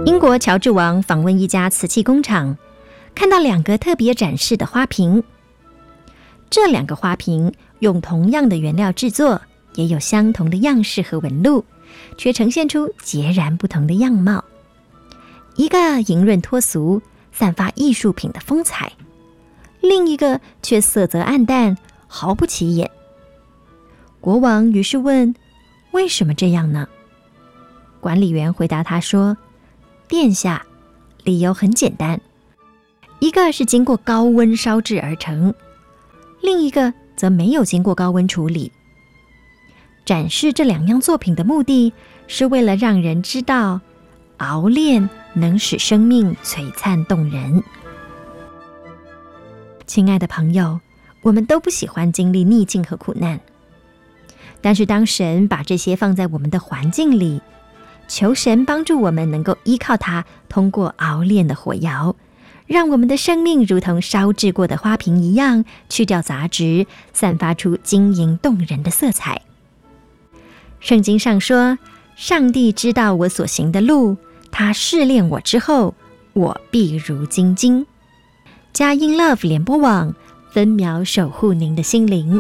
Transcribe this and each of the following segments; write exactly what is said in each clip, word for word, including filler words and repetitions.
英国乔治王访问一家瓷器工厂，看到两个特别展示的花瓶。这两个花瓶用同样的原料制作，也有相同的样式和纹路，却呈现出截然不同的样貌。一个莹润脱俗，散发艺术品的风采，另一个却色泽暗淡，毫不起眼。国王于是问：为什么这样呢？管理员回答他说：殿下，理由很简单，一个是经过高温烧制而成，另一个则没有经过高温处理。展示这两样作品的目的是为了让人知道，熬炼能使生命璀璨动人。亲爱的朋友，我们都不喜欢经历逆境和苦难，但是当神把这些放在我们的环境里，求神帮助我们能够依靠它，通过熬炼的火窑，让我们的生命如同烧制过的花瓶一样，去掉杂质，散发出晶莹动人的色彩。圣经上说，上帝知道我所行的路，他试炼我之后，我必如精金。佳音 Love 联播网，分秒守护您的心灵。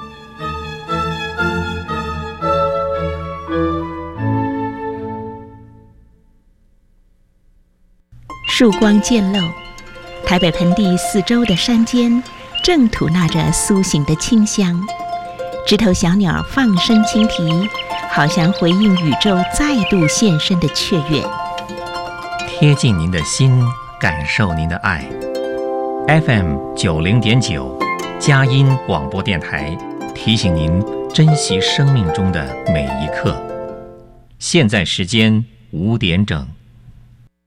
曙光渐露，台北盆地四周的山间正吐纳着苏醒的清香，枝头小鸟放声轻啼，好像回应宇宙再度现身的雀跃。 贴近您的心，感受您的爱。F M 九零点九，佳音广播电台提醒您珍惜生命中的每一刻。现在时间五点整。